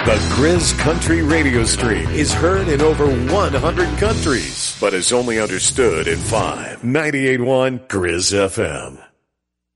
The Grizz Country Radio Stream is heard in over 100 countries, but is only understood in 5. 98.1 Grizz FM.